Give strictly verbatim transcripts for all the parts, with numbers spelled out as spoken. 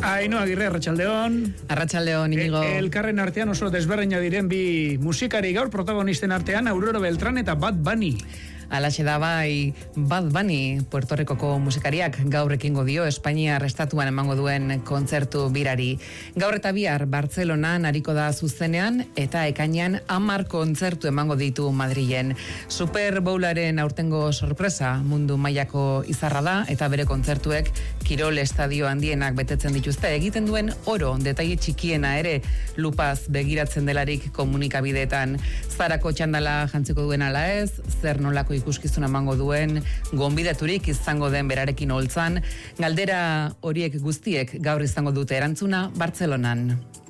Ainhoa Agirre, Arratsaldeon. Arratsaldeon, Inigo. E, elkarren artean oso desberdina diren bi musikari gaur protagonisten artean Aurora Beltrán eta Bad Bunny. Alaxe da bai, Bad Bunny, Puerto Ricoko musikariak gaur ekingo dio Espainiar estatuan emango duen kontzertu birari. Gaur eta bihar Bartzelonan ariko da zuzenean eta ekainean hamar kontzertu emango ditu Madrilen. Super Bowlaren aurtengo sorpresa mundu mailako izarra da eta bere kontzertuek kirol estadio handienak betetzen dituzte. Egiten duen oro, detaile txikiena ere lupaz begiratzen delarik komunikabideetan. Zarako txandala jantziko duen ala ez, zer nolako ikuskizuna emango duen, gonbidaturik izango den berarekin holtzan, galdera horiek guztiek gaur izango dute erantzuna Bartzelonan.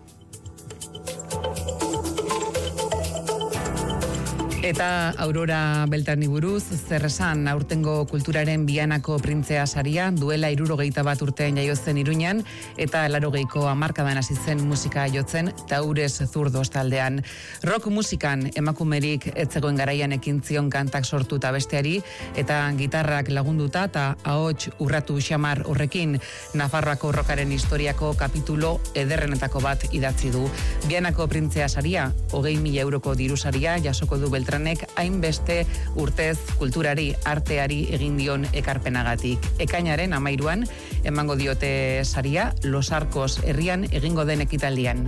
Eta Aurora Beltrani buruz, zer esan aurtengo kulturaren Bianako printzea saria duela hirurogeita bat urtean jaio zen Iruñan eta laurogeiko hamarkadan hasi zen musika jotzen Taures Zurdos taldean. Rock musikan emakumerik ez zegoen garaian ekin zion kantak sortu eta besteari eta gitarrak lagunduta eta ahots urratu xamar horrekin Nafarroako rockaren historiako kapitulo ederrenetako bat idatzi du. Bianako printzea saria, hogei mila euroko diru saria jasoko du Beltrán hainbeste urtez kulturari, arteari egin dion ekarpenagatik. Ekainaren hamairuan emango diote saria Los Arcos herrian egingo den ekitaldian.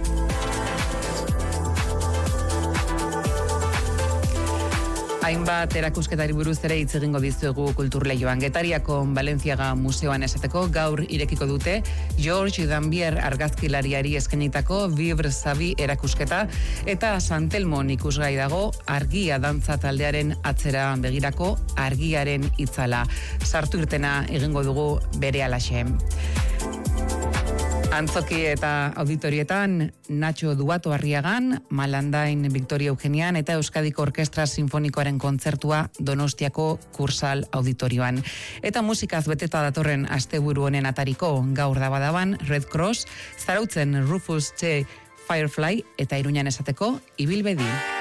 Hainbat erakusketari buruz ere hitz egingo dizuegu kulturleioan. Getariako Valentziaga museoan esateko gaur irekiko dute George Dambier argazkilariari eskainitako Vivre Savi erakusketa eta Santelmon ikusgai dago argia dantza taldearen atzera begirako argiaren itzala. Sartu irtena egingo dugu berealaxe. Antzoki eta auditorietan Nacho Duato Arriagan, Malandain Victoria Eugenian eta Euskadiko Orkestra Sinfonikoaren kontzertua Donostiako Kursal auditorioan. Eta musikaz beteta datorren asteburu honen atariko gaur da badaban Red Cross, Zarautzen Rufus Che Firefly eta Iruñan esateko Ibilbedi.